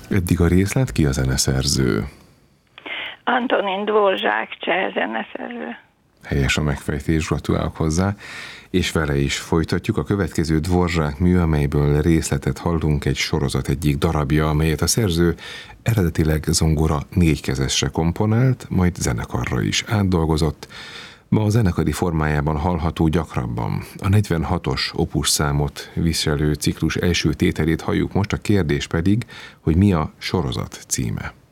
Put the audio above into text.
Eddig a részlet, ki a zeneszerző? Antonin Dvorzsák, cseh zeneszerző. Helyes a megfejtés, gratulálok hozzá. És vele is folytatjuk a következő Dvorzsák mű, amelyből részletet hallunk, egy sorozat egyik darabja, amelyet a szerző eredetileg zongora négykezesre komponált, majd zenekarra is átdolgozott. Ma a zenekari formájában hallható gyakrabban. A 46-os opus számot viselő ciklus első tételét halljuk most, a kérdés pedig, hogy mi a sorozat címe.